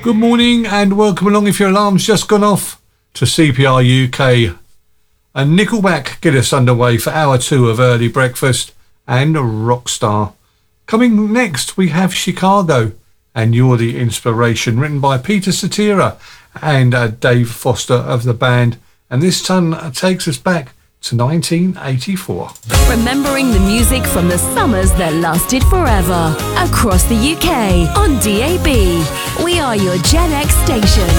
Good morning and welcome along if your alarm's just gone off to CPR UK. And Nickelback get us underway for hour 2 of Early Breakfast and Rockstar. Coming next we have Chicago and You're the Inspiration, written by Peter Cetera and Dave Foster of the band. And this time takes us back to 1984. Remembering the music from the summers that lasted forever. Across the UK, on DAB. We are your Gen X station.